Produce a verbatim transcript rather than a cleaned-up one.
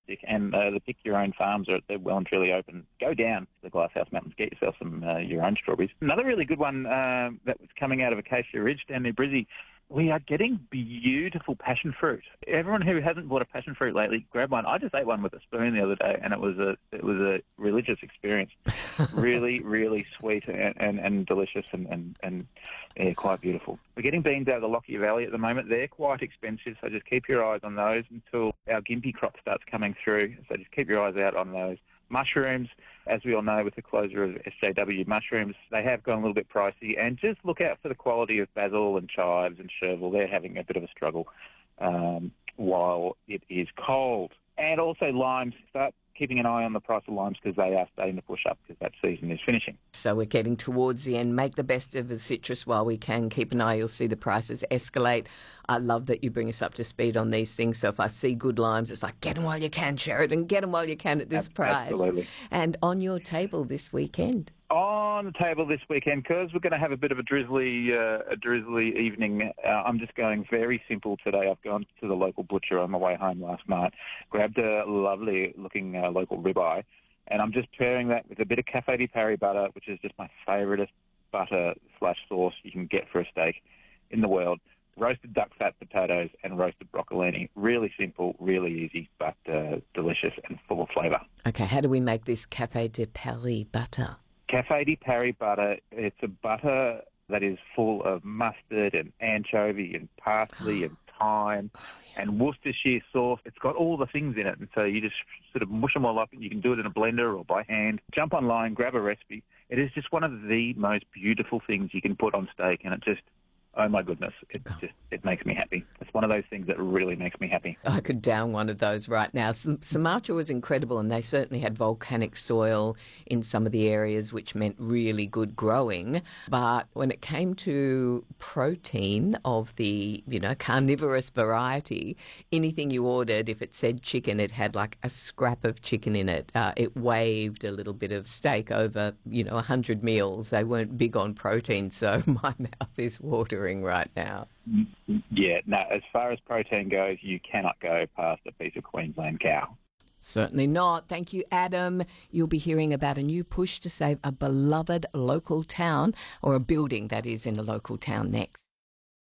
fantastic. And uh, the Pick Your Own farms are they're well and truly open. Go down to the Glasshouse Mountains, get yourself some uh, your own strawberries. Another really good one uh, that was coming out of Acacia Ridge down near Brizzy. We are getting beautiful passion fruit. Everyone who hasn't bought a passion fruit lately, grab one. I just ate one with a spoon the other day, and it was a it was a religious experience. really, really sweet and, and, and delicious and, and, and yeah, quite beautiful. We're getting beans out of the Lockyer Valley at the moment. They're quite expensive, so just keep your eyes on those until our Gympie crop starts coming through. So just keep your eyes out on those. Mushrooms, as we all know, with the closure of S J W mushrooms, they have gone a little bit pricey. And just look out for the quality of basil and chives and chervil. They're having a bit of a struggle um, while it is cold. And also limes. Start keeping an eye on the price of limes because they are starting to push up because that season is finishing. So we're getting towards the end. Make the best of the citrus while we can. Keep an eye. You'll see the prices escalate. I love that you bring us up to speed on these things. So if I see good limes, it's like, get them while you can, Sheridan. Get them while you can at this Ab- price. Absolutely. And on your table this weekend? On the table this weekend, because we're going to have a bit of a drizzly, uh, a drizzly evening. Uh, I'm just going very simple today. I've gone to the local butcher on my way home last night, grabbed a lovely-looking uh, local ribeye, and I'm just pairing that with a bit of Cafe di Pari butter, which is just my favourite butter slash sauce you can get for a steak in the world. Roasted duck fat potatoes and roasted broccolini. Really simple, really easy, but uh, delicious and full of flavour. Okay, how do we make this Cafe di Pari butter? Cafe di Pari butter, it's a butter that is full of mustard and anchovy and parsley and thyme and Worcestershire sauce. It's got all the things in it, and so you just sort of mush them all up, and you can do it in a blender or by hand. Jump online, grab a recipe. It is just one of the most beautiful things you can put on steak, and it just, oh my goodness, it just it makes me happy. It's one of those things that really makes me happy. I could down one of those right now. Sumatra was incredible, and they certainly had volcanic soil in some of the areas, which meant really good growing. But when it came to protein of the, you know, carnivorous variety, anything you ordered, if it said chicken, it had like a scrap of chicken in it. Uh, it waved a little bit of steak over, you know, one hundred meals. They weren't big on protein, so my mouth is watering right now. Yeah, no, as far as protein goes, you cannot go past a piece of Queensland cow. Certainly not. Thank you, Adam. You'll be hearing about a new push to save a beloved local town, or a building that is in a local town, next.